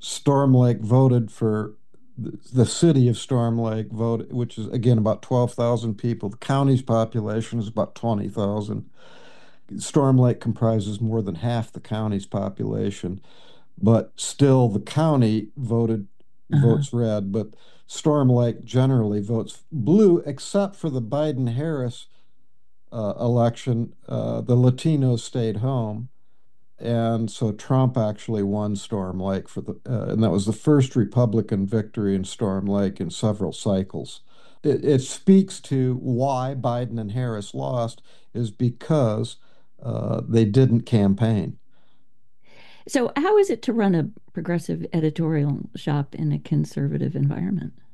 Storm Lake voted for the city of Storm Lake voted, which is again about 12,000 people. The county's population is about 20,000. Storm Lake comprises more than half the county's population, but still the county Uh-huh. votes red, but Storm Lake generally votes blue, except for the Biden-Harris election. The Latinos stayed home. And so Trump actually won Storm Lake and that was the first Republican victory in Storm Lake in several cycles. It speaks to why Biden and Harris lost is because they didn't campaign. So, how is it to run a progressive editorial shop in a conservative environment?